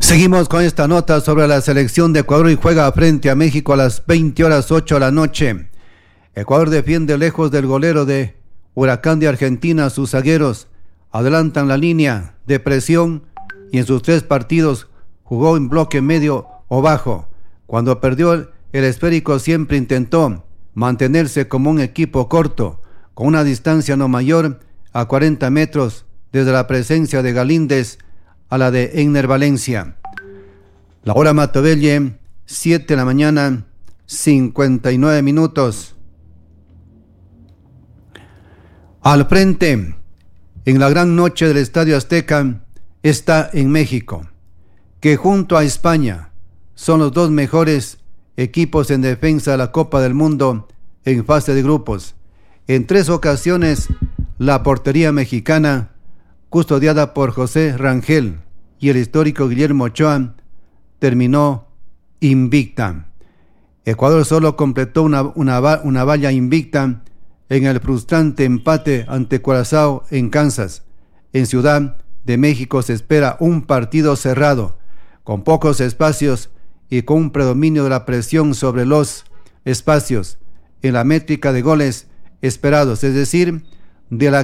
Seguimos con esta nota sobre la selección de Ecuador y juega frente a México a las 20:08 de la noche. Ecuador defiende lejos del golero de Huracán de Argentina. Sus zagueros adelantan la línea de presión y en sus 3 partidos jugó en bloque medio o bajo. Cuando perdió el esférico siempre intentó mantenerse como un equipo corto, con una distancia no mayor a 40 metros desde la presencia de Galíndez a la de Egner Valencia. La hora Matabelle, 7 de la mañana, 59 minutos. Al frente, en la gran noche del Estadio Azteca, está en México, que junto a España son los 2 mejores equipos en defensa de la Copa del Mundo en fase de grupos. En 3 ocasiones, la portería mexicana, custodiada por José Rangel y el histórico Guillermo Ochoa, terminó invicta. Ecuador solo completó una valla invicta en el frustrante empate ante Curazao en Kansas. En Ciudad de México se espera un partido cerrado, con pocos espacios y con un predominio de la presión sobre los espacios en la métrica de goles esperados, es decir, de la